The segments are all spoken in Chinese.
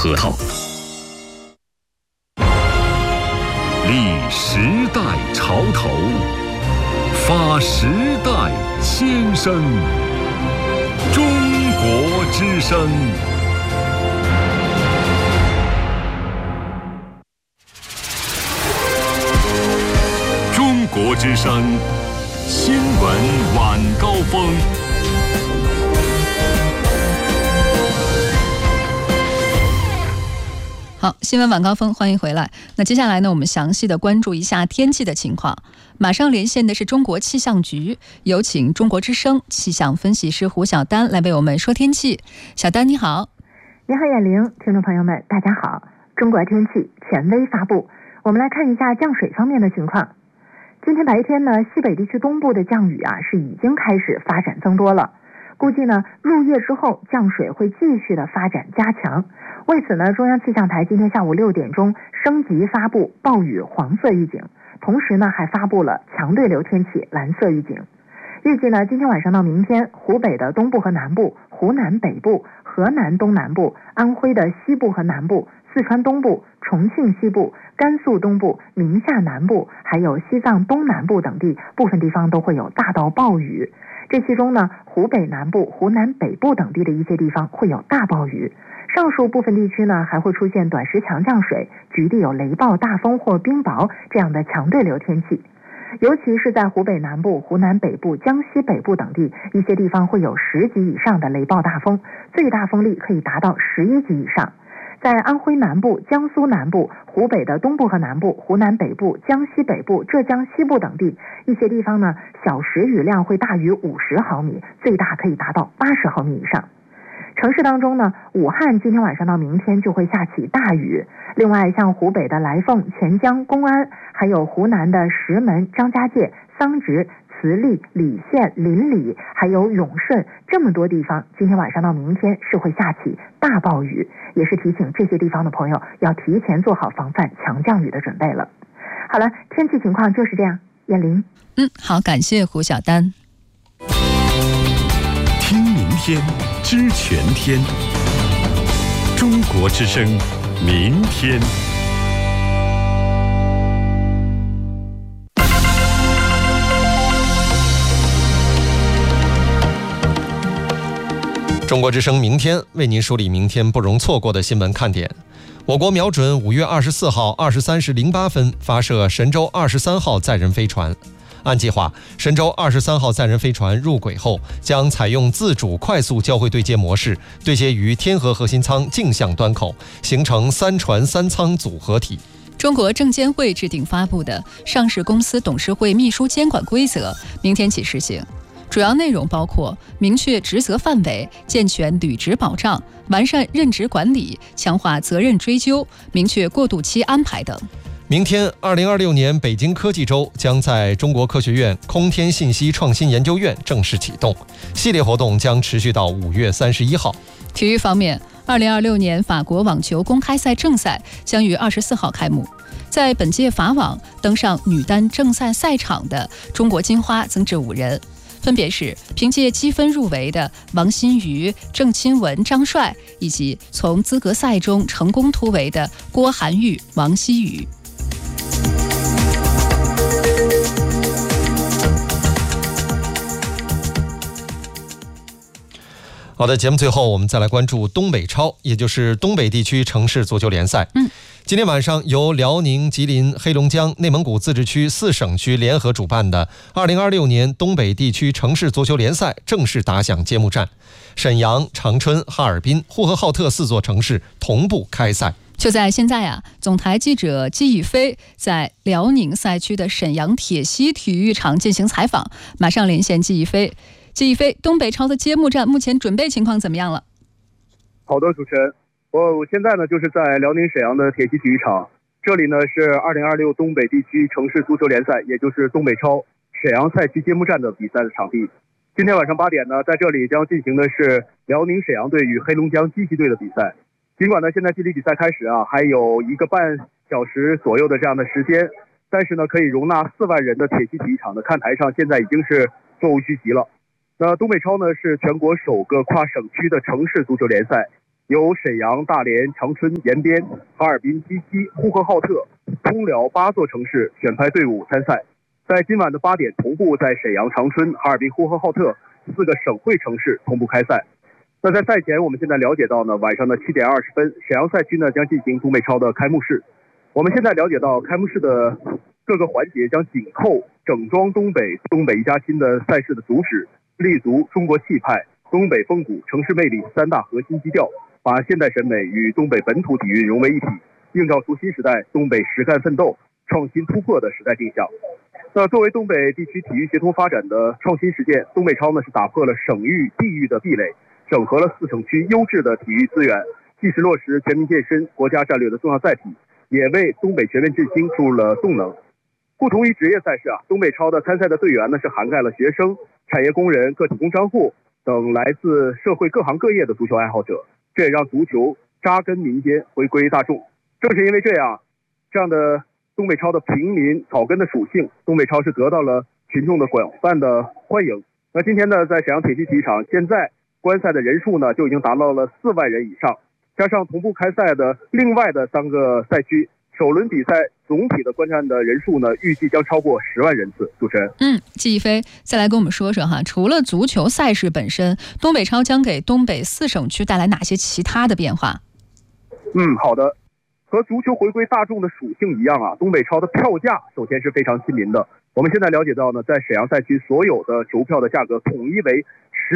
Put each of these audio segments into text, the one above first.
核桃。立时代潮头，发时代先声。中国之声。中国之声新闻晚高峰。 好，新闻晚高峰，欢迎回来。那接下来呢，我们详细的关注一下天气的情况。马上连线的是中国气象局，有请中国之声气象分析师胡晓丹来为我们说天气。小丹你好。 你好眼玲，听众朋友们大家好。中国天气权威发布，我们来看一下降水方面的情况。今天白天呢，西北地区东部的降雨是已经开始发展增多了，估计呢入夜之后降水会继续的发展加强。为此呢，中央气象台今天下午6点钟升级发布暴雨黄色预警，同时呢还发布了强对流天气蓝色预警。预计呢今天晚上到明天，湖北的东部和南部、湖南北部、河南东南部、安徽的西部和南部、四川东部、重庆西部、甘肃东部、宁夏南部，还有西藏东南部等地部分地方都会有大到暴雨。这其中呢，湖北南部、湖南北部等地的一些地方会有大暴雨。上述部分地区呢，还会出现短时强降水，局地有雷暴、大风或冰雹这样的强对流天气。尤其是在湖北南部、湖南北部、江西北部等地，一些地方会有10级以上的雷暴大风，最大风力可以达到11级以上。在安徽南部、江苏南部、湖北的东部和南部、湖南北部、江西北部、浙江西部等地，一些地方呢，小时雨量会大于50毫米，最大可以达到80毫米以上。城市当中呢，武汉今天晚上到明天就会下起大雨。另外，像湖北的来凤、潜江、公安，还有湖南的石门、张家界、桑植、慈利、澧县、临澧，还有永顺，这么多地方，今天晚上到明天是会下起大暴雨，也是提醒这些地方的朋友要提前做好防范强降雨的准备了。好了，天气情况就是这样。燕玲， 好，感谢胡晓丹。 听明天，知全天。中国之声，明天。 中国之声明天为您梳理明天不容错过的新闻看点。我国瞄准5月24号23时08分发射神舟23号载人飞船。按计划，神舟23号载人飞船入轨后，将采用自主快速交会对接模式，对接于天河核心舱径向端口，形成3船3舱组合体。 中国证监会制定发布的上市公司董事会秘书监管规则明天起施行，主要内容包括明确职责范围、健全履职保障、完善任职管理、强化责任追究、明确过渡期安排等。 明天2026年北京科技周将在中国科学院空天信息创新研究院正式启动，系列活动将持续到5月31号。 体育方面，2026年法国网球公开赛正赛将于24号开幕。在本届法网登上女单正赛赛场的中国金花增至5人，分别是凭借积分入围的王欣瑜、郑钦文、张帅，以及从资格赛中成功突围的郭涵玉、王希雨。 好的，节目最后我们再来关注东北超，也就是东北地区城市足球联赛。今天晚上由辽宁、吉林、黑龙江、内蒙古自治区4省区联合主办的2026年东北地区城市足球联赛正式打响揭幕战，沈阳、长春、哈尔滨、呼和浩特4座城市同步开赛。 就在现在总台记者季逸飞在辽宁赛区的沈阳铁西体育场进行采访，马上连线季逸飞。季逸飞，东北超的揭幕战目前准备情况怎么样了？ 好的，主持人，我现在呢就是在辽宁沈阳的铁西体育场，这里呢是2026东北地区城市足球联赛，也就是东北超沈阳赛区揭幕战的比赛的场地。今天晚上8点呢，在这里将进行的是辽宁沈阳队与黑龙江鸡西队的比赛。尽管呢现在距离比赛开始还有1个半小时左右的这样的时间，但是呢可以容纳4万人的铁西体育场的看台上现在已经是座无虚席了。那东北超呢是全国首个跨省区的城市足球联赛， 由沈阳、大连、长春、延边、哈尔滨、鸡西、呼和浩特、通辽8座城市选派队伍参赛，在今晚的8点同步在沈阳、长春、哈尔滨、呼和浩特4个省会城市同步开赛。那在赛前，我们现在了解到呢，晚上的7点20分，沈阳赛区呢将进行东北超的开幕式。我们现在了解到，开幕式的各个环节将紧扣整装东北、东北一家亲的赛事的主旨，立足中国气派、东北风骨、城市魅力3大核心基调，把现代审美与东北本土底蕴融为一体，映照出新时代东北实干奋斗、创新突破的时代定向。那作为东北地区体育协同发展的创新实践，东北超呢是打破了省域、地域的壁垒，整合了4省区优质的体育资源，既是落实全民健身国家战略的重要载体，也为东北全面振兴注入了动能。不同于职业赛事东北超的参赛的队员呢是涵盖了学生、产业工人、个体工商户等来自社会各行各业的足球爱好者，这也让足球扎根民间，回归大众。正是因为这样的东北超的平民草根的属性，东北超是得到了群众的广泛的欢迎。那今天呢，在沈阳铁西体育场，现在观赛的人数呢就已经达到了4万人以上，加上同步开赛的另外的3个赛区，首轮比赛总体的观战的人数呢，预计将超过10万人次。主持人， 季一飞再来跟我们说说哈，除了足球赛事本身，东北超将给东北4省区带来哪些其他的变化？ 好的。和足球回归大众的属性一样东北超的票价首先是非常亲民的。我们现在了解到呢，在沈阳赛区所有的球票的价格统一为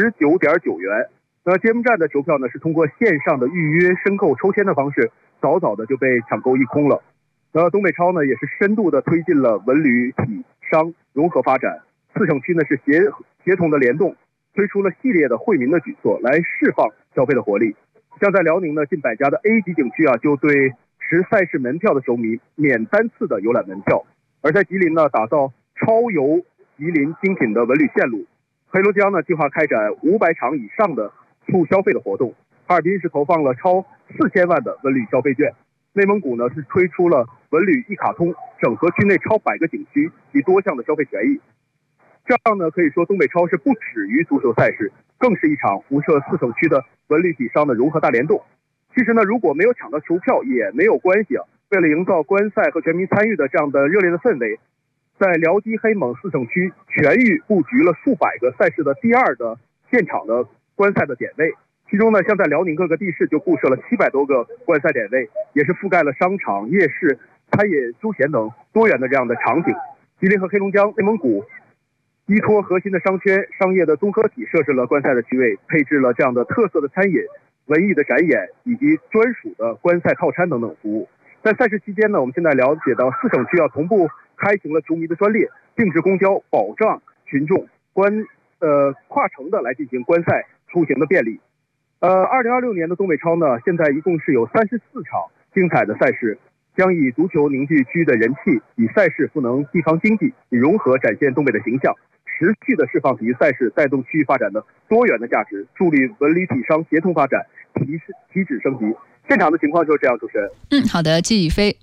19.9元。那揭幕战的球票呢，是通过线上的预约、申购、抽签的方式，早早的就被抢购一空了。那东北超呢，也是深度的推进了文旅体商融合发展，4省区呢是协同的联动，推出了系列的惠民的举措，来释放消费的活力。像在辽宁呢，近100家的 A 级景区就对持赛事门票的球迷免单次的游览门票。而在吉林呢，打造超游吉林精品的文旅线路。黑龙江呢，计划开展500场以上的促消费的活动。哈尔滨是投放了超4000万的文旅消费券。内蒙古呢是推出了文旅一卡通，整合区内超100个景区及多项的消费权益。这样呢，可以说东北超是不止于足球赛事，更是一场辐射4省区的文旅体商的融合大联动。其实呢，如果没有抢到球票也没有关系为了营造观赛和全民参与的这样的热烈的氛围，在辽西黑蒙4省区全域布局了数百个赛事的第2的现场的观赛的点位。其中呢，像在辽宁各个地市就布设了700多个观赛点位，也是覆盖了商场、夜市、餐饮、休闲等多元的这样的场景。吉林和黑龙江、内蒙古依托核心的商圈、商业的综合体，设置了观赛的区位，配置了这样的特色的餐饮、文艺的展演以及专属的观赛套餐等等服务。在赛事期间呢，我们现在了解到4省区同步开行了球迷的专列，定制公交，保障群众跨城的来进行观赛出行的便利。2026年的东北超呢，现在一共是有34场精彩的赛事，将以足球凝聚区的人气，以赛事赋能地方经济，以融合展现东北的形象，持续的释放体育赛事带动区域发展的多元的价值，助力文旅体商协同发展，提质升级。现场的情况就是这样，主持人。 好的，季宇飞。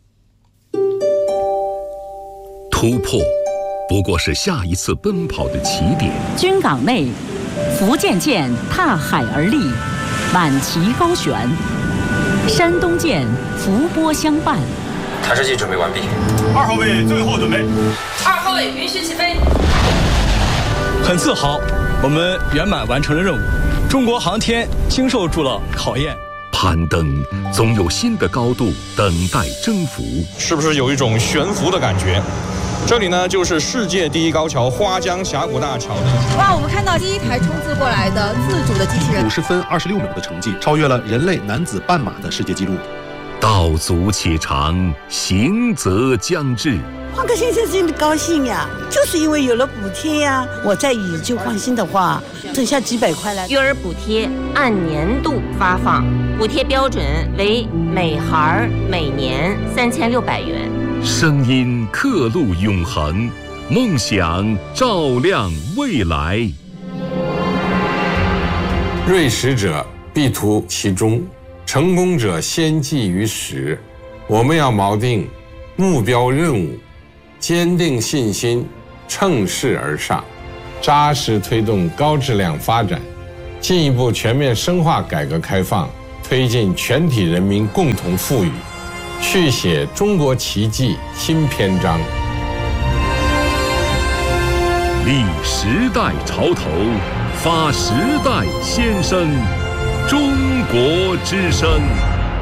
突破不过是下一次奔跑的起点。 军港内，福建舰踏海而立，满旗高悬；山东舰伏波相伴。 弹射器准备完毕。 2号位最后准备。 2号位允许起飞。 很自豪，我们圆满完成了任务。中国航天经受住了考验。 攀登总有新的高度等待征服， 是不是有一种悬浮的感觉？这里呢，就是世界第一高桥花江峡谷大桥。 哇，我们看到第1台冲刺过来的自主的机器人， 50分26秒的成绩，超越了人类男子半马的世界纪录。 道阻且长，行则将至。 换个先生真的高兴呀，就是因为有了补贴呀。我再以旧换新的话，剩下几百块了。 育儿补贴按年度发放，补贴标准为每孩每年3600元。 声音刻录永恒，梦想照亮未来。 锐实者必图其中，成功者先记于始。我们要锚定目标任务，坚定信心，乘势而上，扎实推动高质量发展，进一步全面深化改革开放， 推进全体人民共同富裕，续写中国奇迹新篇章。 立时代潮头，发时代先声，中国之声。